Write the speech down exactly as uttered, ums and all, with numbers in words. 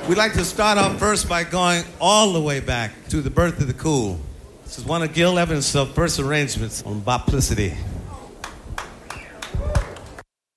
We'd like to start off first by going all the way back to the birth of the cool. This is one of Gil Evans' first arrangements on Boplicity.